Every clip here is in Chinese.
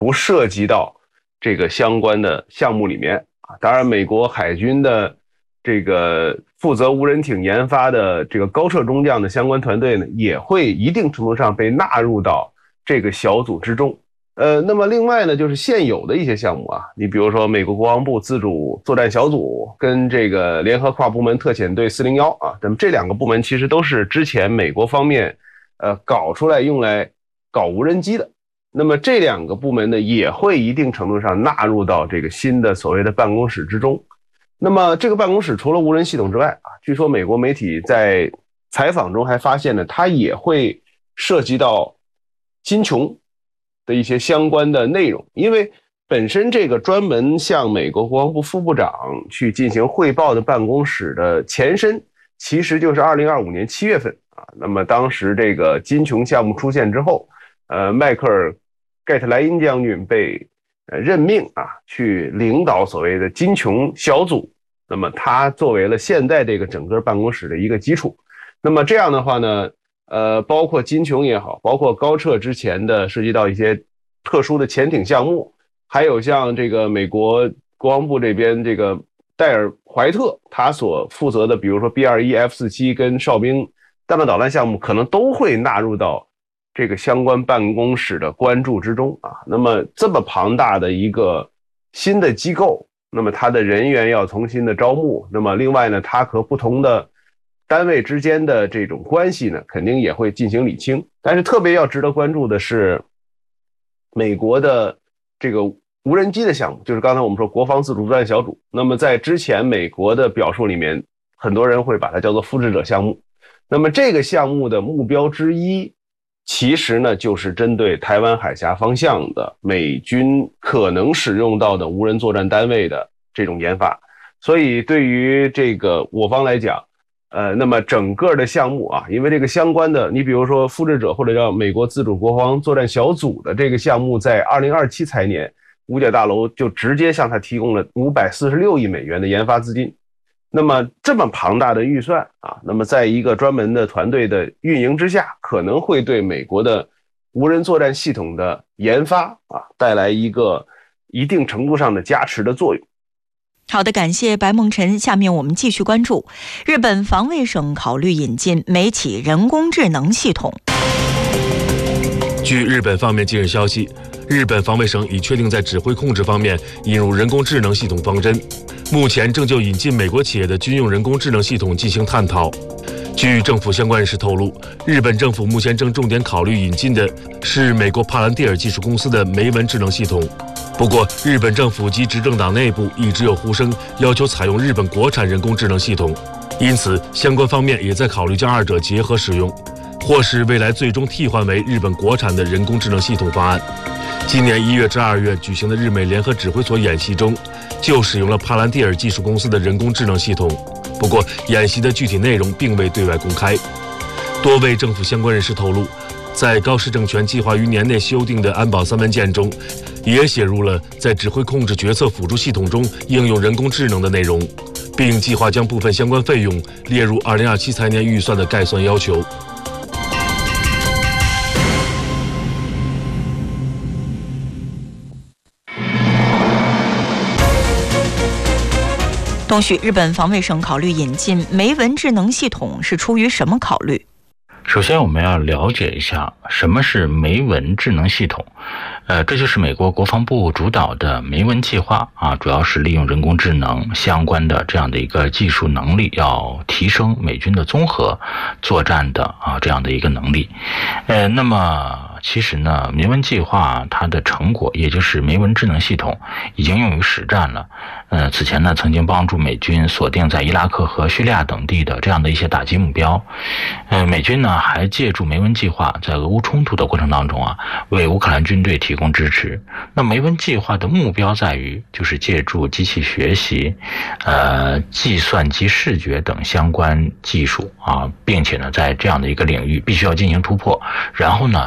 不涉及到这个相关的项目里面啊。当然，美国海军的这个负责无人艇研发的这个高射中将的相关团队呢，也会一定程度上被纳入到这个小组之中。那么另外呢，就是现有的一些项目啊，你比如说美国国防部自主作战小组跟这个联合跨部门特遣队401啊，那么这两个部门其实都是之前美国方面搞出来用来搞无人机的。那么这两个部门呢，也会一定程度上纳入到这个新的所谓的办公室之中。那么这个办公室除了无人系统之外啊，据说美国媒体在采访中还发现呢，它也会涉及到金琼的一些相关的内容，因为本身这个专门向美国国防部副部长去进行汇报的办公室的前身，其实就是2025年7月份啊。那么当时这个金琼项目出现之后，迈克尔·盖特莱因将军被任命啊，去领导所谓的金琼小组。那么他作为了现在这个整个办公室的一个基础。那么这样的话呢，包括金琼也好，包括高撤之前的涉及到一些特殊的潜艇项目，还有像这个美国国防部这边这个戴尔怀特他所负责的，比如说 B-21F-47跟哨兵弹道导弹项目，可能都会纳入到这个相关办公室的关注之中啊。那么这么庞大的一个新的机构，那么它的人员要重新的招募，那么另外呢，它和不同的单位之间的这种关系呢，肯定也会进行理清。但是特别要值得关注的是，美国的这个无人机的项目，就是刚才我们说国防自主作战小组。那么在之前美国的表述里面，很多人会把它叫做复制者项目。那么这个项目的目标之一，其实呢就是针对台湾海峡方向的美军可能使用到的无人作战单位的这种研发。所以对于这个我方来讲，那么整个的项目啊，因为这个相关的，你比如说复制者或者叫美国自主国防作战小组的这个项目，在2027财年，五角大楼就直接向他提供了546亿美元的研发资金。那么这么庞大的预算啊，那么在一个专门的团队的运营之下，可能会对美国的无人作战系统的研发啊带来一个一定程度上的加持的作用。 好的，感谢白梦辰。下面我们继续关注日本防卫省考虑引进美企人工智能系统。 据日本方面近日消息，日本防卫省已确定在指挥控制方面引入人工智能系统方针，目前正就引进美国企业的军用人工智能系统进行探讨。据政府相关人士透露，日本政府目前正重点考虑引进的是美国帕兰蒂尔技术公司的梅文智能系统。不过，日本政府及执政党内部一直有呼声要求采用日本国产人工智能系统，因此相关方面也在考虑将二者结合使用，或是未来最终替换为日本国产的人工智能系统方案。今年1月至2月举行的日美联合指挥所演习中，就使用了帕兰蒂尔技术公司的人工智能系统。不过，演习的具体内容并未对外公开。多位政府相关人士透露，在高市政权计划于年内修订的安保3文件中，也写入了在指挥控制决策辅助系统中应用人工智能的内容，并计划将部分相关费用列入2027财年预算的概算要求。 东旭，日本防卫省考虑引进梅文智能系统是出于什么考虑？ 首先我们要了解一下什么是梅文智能系统。这就是美国国防部主导的梅文计划啊，主要是利用人工智能相关的这样的一个技术能力，要提升美军的综合作战的这样的一个能力。那么其实呢，梅文计划它的成果，也就是梅文智能系统，已经用于实战了。此前呢，曾经帮助美军锁定在伊拉克和叙利亚等地的这样的一些打击目标。美军呢还借助梅文计划，在俄乌冲突的过程当中为乌克兰军队提供支持。那梅文计划的目标在于，就是借助机器学习、计算机视觉等相关技术并且呢，在这样的一个领域必须要进行突破，然后呢，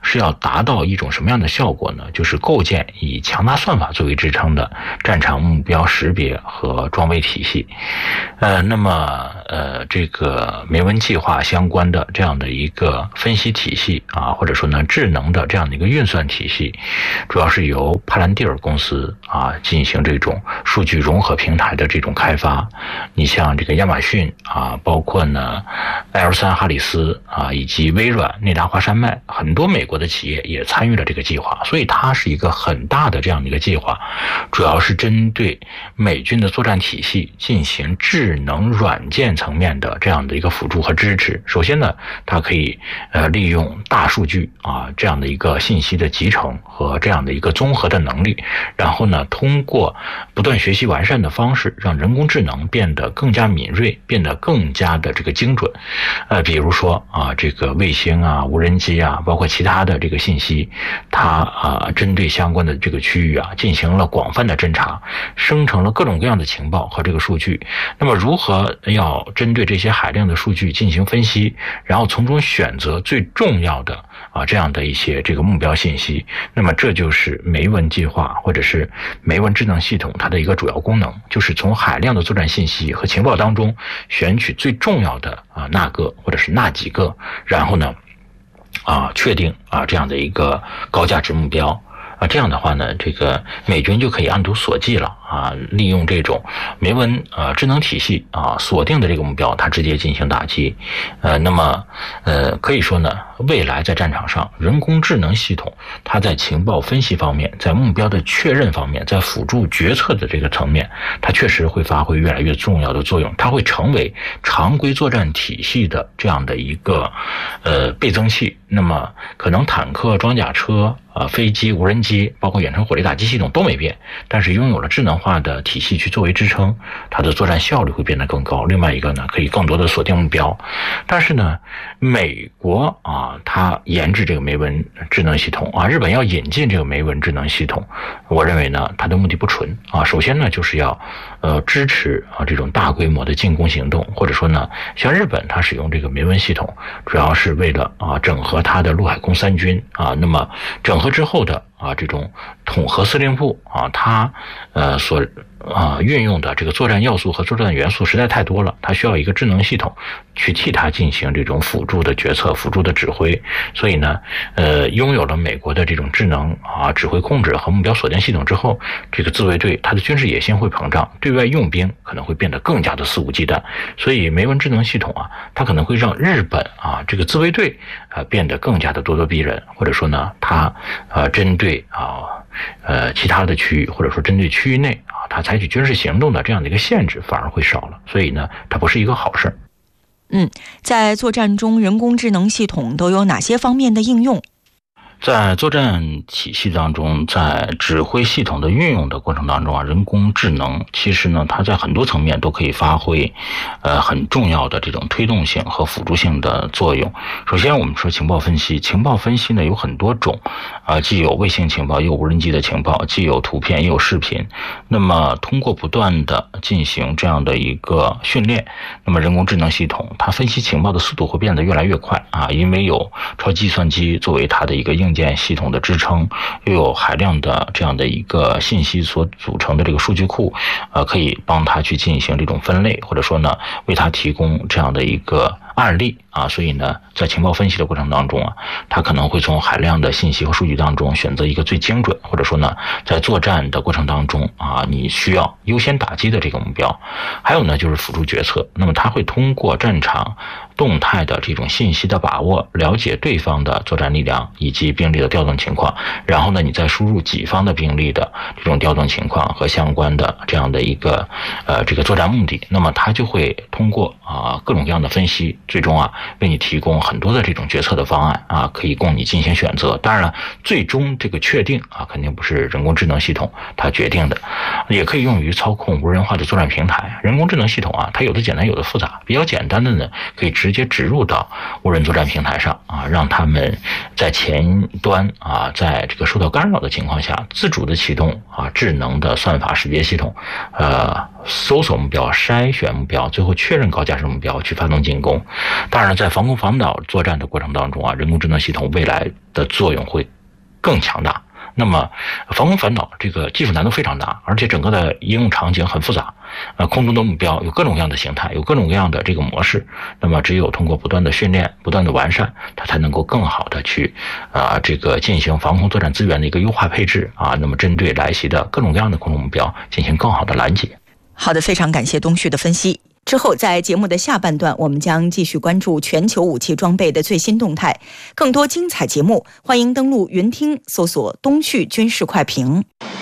是要达到一种什么样的效果呢？就是构建以强大算法作为支撑的战场目标识别和装备体系。那么这个梅文计划相关的这样的一个分析体系啊，或者说呢智能的这样的一个运算体系，主要是由帕兰蒂尔公司啊进行这种数据融合平台的这种开发。你像这个亚马逊啊，包括呢L3哈里斯啊，以及微软、内达华山脉，很多美国的企业也参与了这个计划，所以它是一个很大的这样的一个计划，主要是针对美军的作战体系进行智能软件层面的这样的一个辅助和支持。首先呢，它可以利用大数据啊这样的一个信息的集成和这样的一个综合的能力，然后呢，通过不断学习完善的方式，让人工智能变得更加敏锐，变得更加的这个精准。比如说啊，这个卫星啊、无人机啊，包括其他的这个信息，它针对相关的这个区域啊，进行了广泛的侦查，生成了各种各样的情报和这个数据。那么如何要针对这些海量的数据进行分析，然后从中选择最重要的这样的一些这个目标信息，那么这就是梅文计划或者是梅文智能系统它的一个主要功能，就是从海量的作战信息和情报当中选取最重要的那个或者是那几个，然后呢确定这样的一个高价值目标。这样的话呢，这个美军就可以按图索骥了利用这种梅文智能体系锁定的这个目标，它直接进行打击。那么可以说呢，未来在战场上，人工智能系统它在情报分析方面，在目标的确认方面，在辅助决策的这个层面，它确实会发挥越来越重要的作用，它会成为常规作战体系的这样的一个倍增器。那么可能坦克、装甲车飞机、无人机，包括远程火力打击系统都没变，但是拥有了智能化的体系去作为支撑，它的作战效率会变得更高。另外一个呢，可以更多的锁定目标。但是呢，美国它研制这个梅文智能系统日本要引进这个梅文智能系统，我认为呢，它的目的不纯首先呢，就是要支持这种大规模的进攻行动，或者说呢，像日本它使用这个梅文系统，主要是为了整合它的陆海空三军那么整合之后的这种统合司令部它所运用的这个作战要素和作战元素实在太多了，它需要一个智能系统去替它进行这种辅助的决策、辅助的指挥。所以呢，拥有了美国的这种智能指挥控制和目标锁定系统之后，这个自卫队它的军事野心会膨胀，对外用兵可能会变得更加的肆无忌惮。所以梅文智能系统它可能会让日本这个自卫队变得更加的咄咄逼人，或者说呢，它针对其他的区域，或者说针对区域内它采取军事行动的这样的一个限制反而会少了，所以呢，它不是一个好事。 在作战中，人工智能系统都有哪些方面的应用？ 在作战体系当中，在指挥系统的运用的过程当中人工智能其实呢，它在很多层面都可以发挥很重要的这种推动性和辅助性的作用。首先我们说情报分析，情报分析呢有很多种既有卫星情报，也有无人机的情报，既有图片也有视频。那么通过不断的进行这样的一个训练，那么人工智能系统它分析情报的速度会变得越来越快因为有超计算机作为它的一个硬件系统的支撑，又有海量的这样的一个信息所组成的这个数据库可以帮它去进行这种分类，或者说呢，为它提供这样的一个案例所以呢，在情报分析的过程当中它可能会从海量的信息和数据当中选择一个最精准，或者说呢，在作战的过程当中你需要优先打击的这个目标。还有呢，就是辅助决策，那么它会通过战场动态的这种信息的把握，了解对方的作战力量以及兵力的调动情况，然后呢，你再输入己方的兵力的这种调动情况和相关的这样的一个这个作战目的，那么它就会通过各种各样的分析，最终为你提供很多的这种决策的方案可以供你进行选择。当然了，最终这个确定肯定不是人工智能系统它决定的，也可以用于操控无人化的作战平台。人工智能系统它有的简单有的复杂，比较简单的呢，可以直接植入到无人作战平台上让他们在前端在这个受到干扰的情况下，自主的启动智能的算法识别系统， 搜索目标、筛选目标，最后确认高架式目标去发动进攻。当然，在防空防导作战的过程当中啊，人工智能系统未来的作用会更强大。那么防空反导这个技术难度非常大，而且整个的应用场景很复杂。空中的目标有各种各样的形态，有各种各样的这个模式。那么只有通过不断的训练、不断的完善，它才能够更好的去这个进行防空作战资源的一个优化配置啊。那么针对来袭的各种各样的空中目标进行更好的拦截。 好的，非常感谢东旭的分析。之后在节目的下半段，我们将继续关注全球武器装备的最新动态。更多精彩节目，欢迎登录云听搜索东旭军事快评。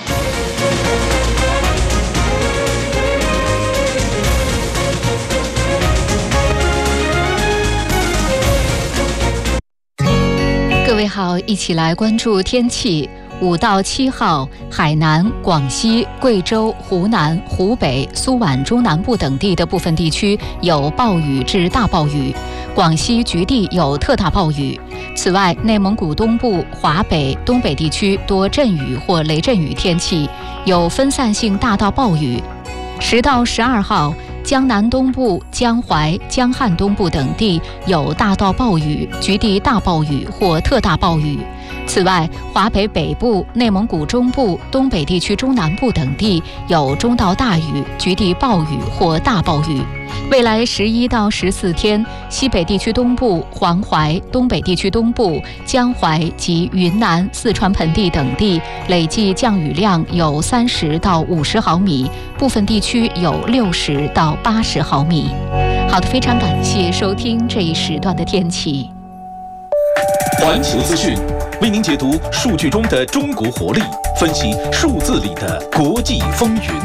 各位好，一起来关注天气。5到7号，海南、广西、贵州、湖南、湖北、苏皖中南部等地的部分地区有暴雨至大暴雨，广西局地有特大暴雨。此外，内蒙古东部、华北、东北地区多阵雨或雷阵雨天气，有分散性大到暴雨。10到12号，江南东部、江淮、江汉东部等地有大到暴雨，局地大暴雨或特大暴雨。此外，华北北部、内蒙古中部、东北地区中南部等地有中到大雨，局地暴雨或大暴雨。未来11到14天，西北地区东部、黄淮、东北地区东部、江淮及云南、四川盆地等地累计降雨量有30到50毫米，部分地区有60到80毫米。好的，非常感谢收听这一时段的天气。 环球资讯为您解读数据中的中国活力，分析数字里的国际风云。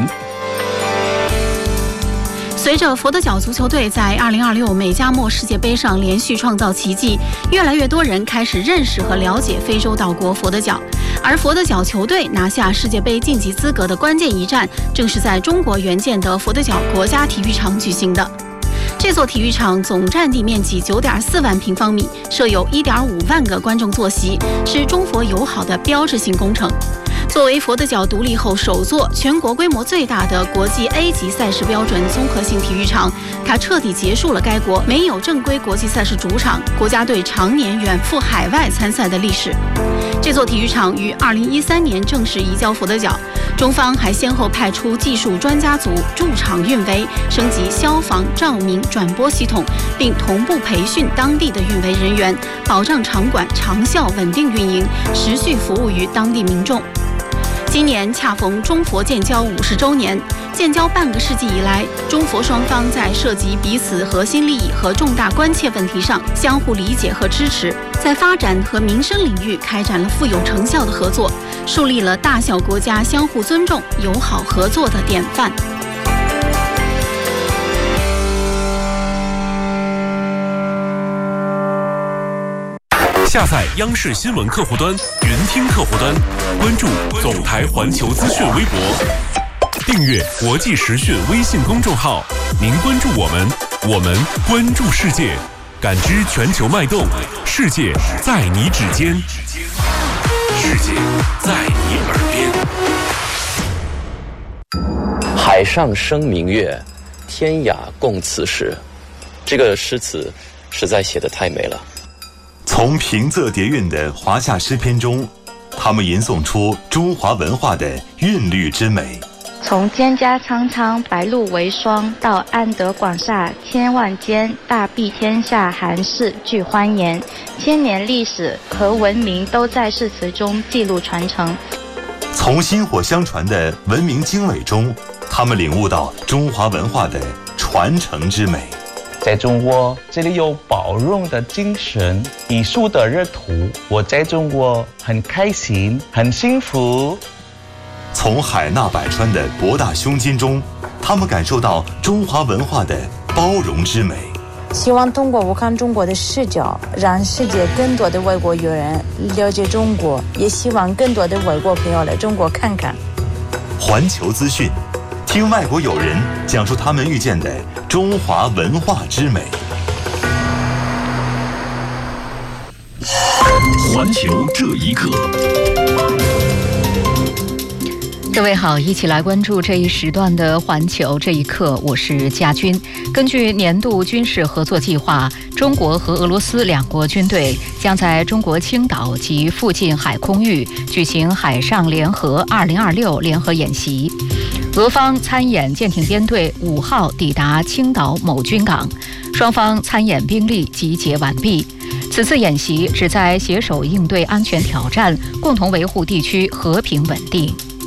随着佛得角足球队在2026美加墨世界杯上连续创造奇迹，越来越多人开始认识和了解非洲岛国佛得角。而佛得角球队拿下世界杯晋级资格的关键一战，正是在中国援建的佛得角国家体育场举行的。这座体育场总占地面积9.4万平方米，设有1.5万个观众坐席，是中佛友好的标志性工程。作为佛得角独立后首座全国规模最大的国际 A 级赛事标准综合性体育场，它彻底结束了该国没有正规国际赛事主场、国家队常年远赴海外参赛的历史。这座体育场于2013年正式移交佛得角，中方还先后派出技术专家组驻场运维，升级消防、照明、转播系统，并同步培训当地的运维人员，保障场馆长效稳定运营，持续服务于当地民众。今年恰逢中佛建交50周年，建交半个世纪以来，中佛双方在涉及彼此核心利益和重大关切问题上相互理解和支持，在发展和民生领域开展了富有成效的合作，树立了大小国家相互尊重、友好合作的典范。 下载央视新闻客户端、云听客户端，关注总台环球资讯微博，订阅国际时讯微信公众号。您关注我们，我们关注世界，感知全球脉动，世界在你指尖，世界在你耳边。海上生明月，天涯共此时。这个诗词实在写得太美了。 从平仄叠韵的华夏诗篇中，他们吟诵出中华文化的韵律之美。 从蒹葭苍苍，白露为霜，到安得广厦千万间，大庇天下寒士俱欢颜。千年历史和文明都在诗词中记录传承。 从薪火相传的文明经纬中，他们领悟到中华文化的传承之美。 在中国，这里有包容的精神，艺术的热土。我在中国很开心，很幸福。 从海纳百川的博大胸襟中，他们感受到中华文化的包容之美。 希望通过我看中国的视角，让世界更多的外国友人了解中国，也希望更多的外国朋友来中国看看。 环球资讯，听外国友人讲述他们遇见的中华文化之美。 环球这一刻。 各位好，一起来关注这一时段的环球这一刻，我是佳军。根据年度军事合作计划，中国和俄罗斯两国军队将在中国青岛及附近海空域举行海上联合2026联合演习。俄方参演舰艇编队5号抵达青岛某军港，双方参演兵力集结完毕。此次演习旨在携手应对安全挑战，共同维护地区和平稳定。